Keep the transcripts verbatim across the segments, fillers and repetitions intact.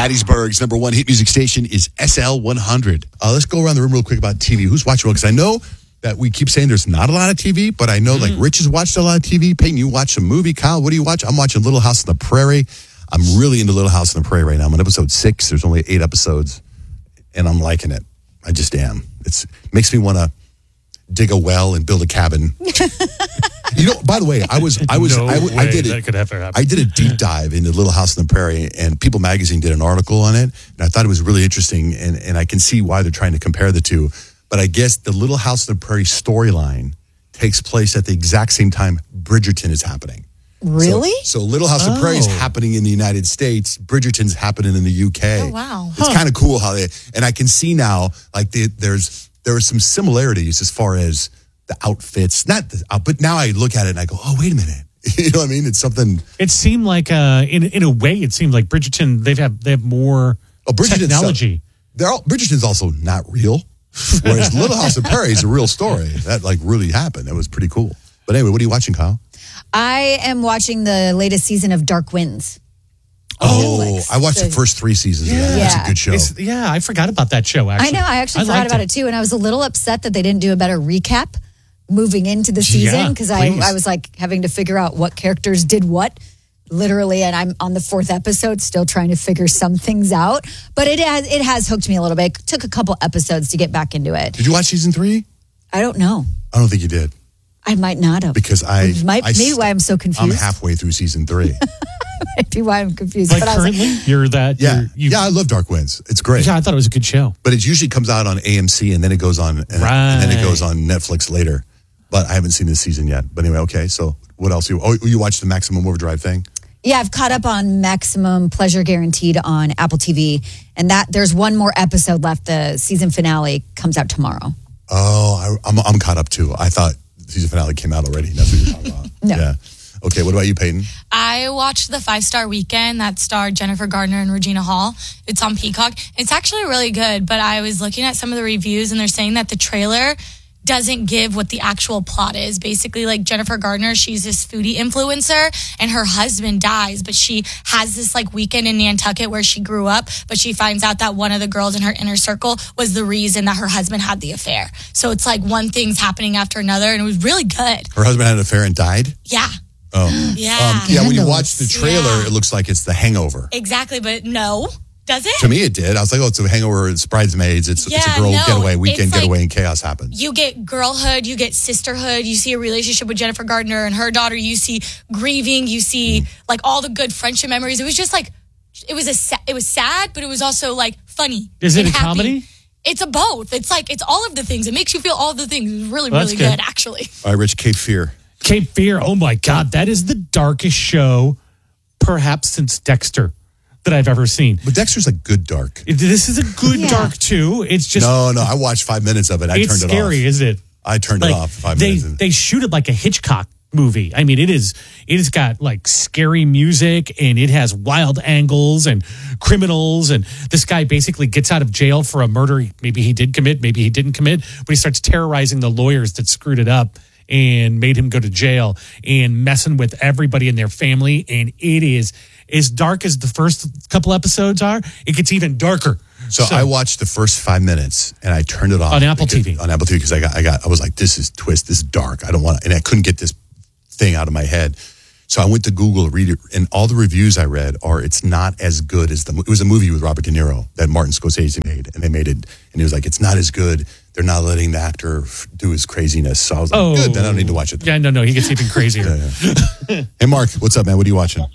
Hattiesburg's number one hit music station is S L one hundred. Uh, let's go around the room real quick about T V. Who's watching? Because I know that we keep saying there's not a lot of T V, but I know mm. like Rich has watched a lot of T V. Peyton, you watch a movie. Kyle, what do you watch? I'm watching Little House on the Prairie. I'm really into Little House on the Prairie right now. I'm on episode six. There's only eight episodes, and I'm liking it. I just am. It's makes me want to dig a well and build a cabin. You know, by the way, I was, I was, no I, I did that it. Could ever happen. I did a deep dive into Little House on the Prairie, and People Magazine did an article on it, and I thought it was really interesting, and, and I can see why they're trying to compare the two. But I guess the Little House on the Prairie storyline takes place at the exact same time Bridgerton is happening. Really? So, so Little House on the Prairie is Oh. happening in the United States. Bridgerton's happening in the U K. Oh, wow. It's kind of cool how they, and I can see now, like the, there's there are some similarities as far as the outfits. Not, the, uh, but now I look at it and I go, oh, wait a minute. You know what I mean? It's something. It seemed like, uh, in in a way, it seemed like Bridgerton. They've have they have more Oh, Bridgerton's technology. They're all, Bridgerton's also not real, whereas Little House on the Prairie is a real story that like really happened. That was pretty cool. But anyway, what are you watching, Kyle? I am watching the latest season of Dark Winds. Oh, Netflix. I watched the So- first three seasons of that. Yeah. That's a good show. It's- yeah, I forgot about that show. Actually, I know. I actually forgot liked about it. too, and I was a little upset that they didn't do a better recap moving into the Yeah, season because I, please. I was like having to figure out what characters did what, literally. And I'm on the fourth episode, still trying to figure some things out. But it has it has hooked me a little bit. It took a couple episodes to get back into it. Did you watch season three? I don't know. I don't think you did I might not have. because I. Which might I be st- why I'm so I'm confused. halfway through season three. Might be why I'm confused. Like But I was currently, you're that. Yeah, you're, you, yeah, I love Dark Winds. It's great. yeah. I thought it was a good show. But it usually comes out on A M C and then it goes on and, and then it Right. goes on Netflix later. But I haven't seen this season yet. But anyway, okay. So what else? You oh you watched the Maximum Overdrive thing? Yeah, I've caught up on Maximum Pleasure Guaranteed on Apple T V, and that there's one more episode left. The season finale comes out tomorrow. Oh, I, I'm I'm caught up too. I thought the season finale came out already. That's what you're talking about. No. Yeah. Okay. What about you, Peyton? I watched the Five Star Weekend that starred Jennifer Gardner and Regina Hall. It's on Peacock. It's actually really good, but I was looking at some of the reviews and they're saying that the trailer doesn't give what the actual plot is. Basically, like Jennifer Gardner, she's this foodie influencer and her husband dies, but she has this like weekend in Nantucket where she grew up, but she finds out that one of the girls in her inner circle was the reason that her husband had the affair. So it's like one thing's happening after another, and it was really good. Her husband had an affair and died? Yeah. Oh. Yeah. Um, yeah, when you Scandalous. watch the trailer, Yeah. it looks like it's The Hangover. Exactly, but no. Does it? To me, it did. I was like, oh, it's a Hangover, it's Bridesmaids, it's, it's Yeah, a girl no, getaway, weekend it's like- getaway, and chaos happens. You get girlhood, you get sisterhood, you see a relationship with Jennifer Gardner and her daughter, you see grieving, you see Mm. like all the good friendship memories. It was just like, it was a sa- it was sad, but it was also like funny. Is it and a happy. comedy? It's a both. It's like, it's all of the things. It makes you feel all of the things. It was really, Well, really that's good. good. actually. All right, Rich, Cape Fear. Cape Fear. Oh my God, that is the darkest show, perhaps since Dexter, that I've ever seen. But Dexter's a good dark. It- This is a good Yeah. dark too. It's just No, no, I watched five minutes of it. I it's turned it scary, off. is it? I turned Like, it off for five they minutes. and- they shoot it like a Hitchcock movie. I mean, it is it has got like scary music and it has wild angles and criminals, and this guy basically gets out of jail for a murder maybe he did commit, maybe he didn't commit, but he starts terrorizing the lawyers that screwed it up and made him go to jail and messing with everybody in their family. And it is as dark as the first couple episodes are. It gets even darker. So, I watched the first five minutes and I turned it off On Apple because- T V. On Apple T V because I got, I got, I was like, this is twist, this is dark. I don't want, and I couldn't get this thing out of my head. So I went to Google to read it, and all the reviews I read are it's not as good as the. It was a movie with Robert De Niro that Martin Scorsese made, and they made it, and he was like, it's not as good. They're not letting the actor f- do his craziness. So I was like, Oh, good, then I don't need to watch it. Yeah, no, no, he gets even crazier. Hey, Mark, what's up, man? What are you watching?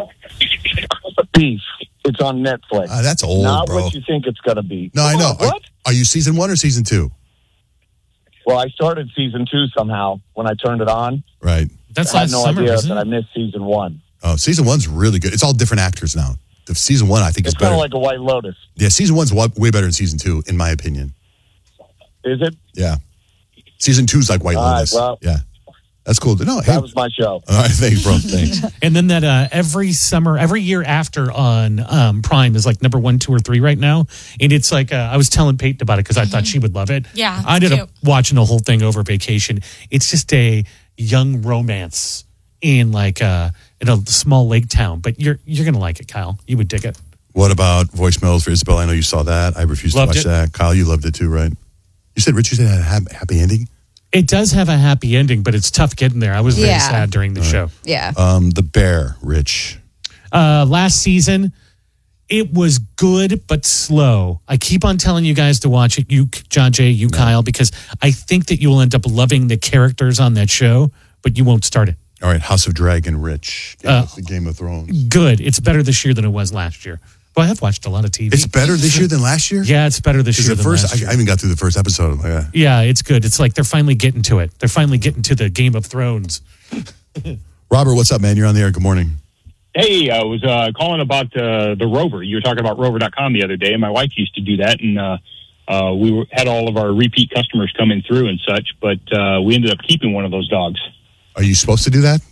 Beef. It's on Netflix. Uh, that's old, Not bro. what you think it's going to be. No, I Come know. on, Are, what? are you season one or season two? Well, I started season two somehow when I turned it on. Right. That's I had last no summer, idea isn't that I it? missed season one. Oh, season one's really good. It's all different actors now. The season one, I think, It's is kind better. of like a White Lotus. Yeah, season one's wa- way better than season two, in my opinion. Is it? Yeah. Season two's like White All right, Lotus. well- yeah. That's cool. No, hey. That was my show. All right, thanks, bro. Thanks. And then that uh, every summer, every year after on um, Prime is like number one, two, or three right now. And it's like, uh, I was telling Peyton about it because I thought she would love it. Yeah, it's I ended cute. up watching the whole thing over vacation. It's just a young romance in like uh, in a small lake town. But you're you're going to like it, Kyle. You would dig it. What about voicemails for Isabel? I know you saw that. I refused Loved to watch it. that. Kyle, you loved it too, right? You said Richie said it had a happy ending. It does have a happy ending, but it's tough getting there. I was very Yeah. sad during the show. Yeah. Um, the Bear, Rich. Uh, last season, it was good but slow. I keep on telling you guys to watch it, you, John Jay, you, Kyle, because I think that you will end up loving the characters on that show, but you won't start it. All right, House of Dragon, Rich. Game, Uh, of, the Game of Thrones. Good. It's better this year than it was last year. Well, I have watched a lot of T V. It's better this year than last year? Yeah, it's better this Because year the than first, last I, year. I even got through the first episode. I'm like, yeah. Yeah, it's good. It's like they're finally getting to it. They're finally getting to the Game of Thrones. Robert, what's up, man? You're on the air. Good morning. Hey, I was uh, calling about uh, the Rover. You were talking about rover dot com the other day, and my wife used to do that, and uh, uh, we were, had all of our repeat customers coming through and such, but uh, we ended up keeping one of those dogs. Are you supposed to do that?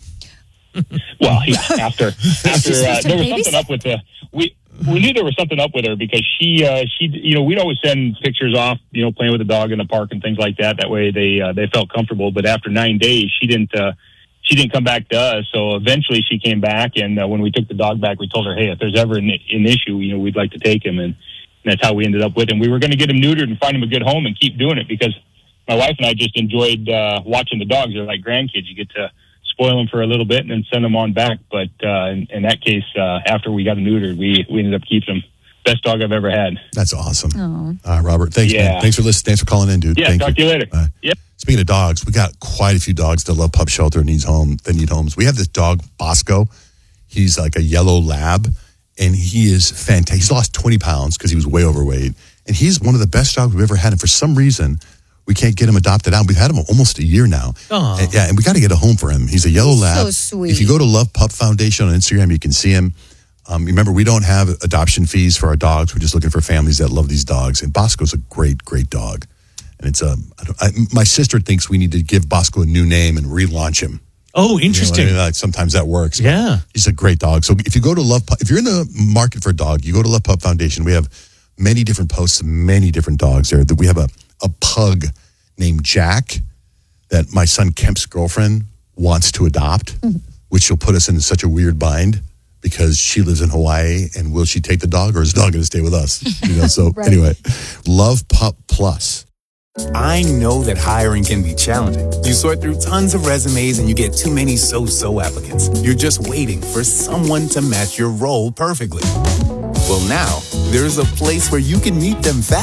Well, yeah, after after uh, to there was babysit? something up with the we we knew there was something up with her because she uh, she you know we'd always send pictures off, you know, playing with the dog in the park and things like that. That way they uh, they felt comfortable. But after nine days, she didn't uh, she didn't come back to us. So eventually she came back, and uh, when we took the dog back, we told her, hey, if there's ever an, an issue, you know, we'd like to take him, and, and that's how we ended up with him. We were going to get him neutered and find him a good home and keep doing it because my wife and I just enjoyed uh, watching the dogs. They're like grandkids. You get to spoil them for a little bit and then send them on back. But uh, in, in that case, uh, after we got him neutered, we, we ended up keeping him. Best dog I've ever had. That's awesome. Oh. Uh, Robert, thanks, Yeah. man. Thanks for listening. Thanks for calling in, dude. Yeah, Thank talk to you later. Bye. Yep. Speaking of dogs, we got quite a few dogs that love Pup Shelter and needs home. That need homes. We have this dog, Bosco. He's like a yellow lab, and he is fantastic. He's lost twenty pounds because he was way overweight, and he's one of the best dogs we've ever had. And for some reason, we can't get him adopted out. We've had him almost a year now. Aw. And, yeah, and we got to get a home for him. He's a yellow lab. So sweet. If you go to Love Pup Foundation on Instagram, you can see him. Um, remember, we don't have adoption fees for our dogs. We're just looking for families that love these dogs. And Bosco's a great, great dog. And it's a, I don't, I, my sister thinks we need to give Bosco a new name and relaunch him. Oh, You know, interesting. I mean, like, sometimes that works. Yeah. He's a great dog. So if you go to Love Pup, if you're in the market for a dog, you go to Love Pup Foundation. We have many different posts, many different dogs there. We have a, a pug named Jack that my son Kemp's girlfriend wants to adopt, which will put us in such a weird bind because she lives in Hawaii, and will she take the dog, or is the dog going to stay with us? You know. So Right. anyway, Love Pup Plus. I know that hiring can be challenging. You sort through tons of resumes and you get too many so-so applicants. You're just waiting for someone to match your role perfectly. Well, now, there's a place where you can meet them fast.